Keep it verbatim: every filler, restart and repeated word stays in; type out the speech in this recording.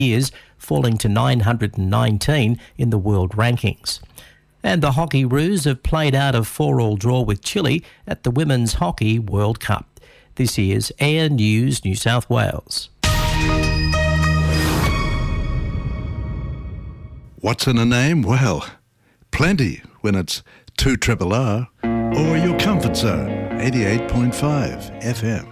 years, falling to nine hundred nineteen in the world rankings. And the Hockey Roos have played out a four-all draw with Chile at the Women's Hockey World Cup. This is Air News New South Wales. What's in a name? Well, plenty when it's two triple R or your comfort zone, eighty-eight point five F M.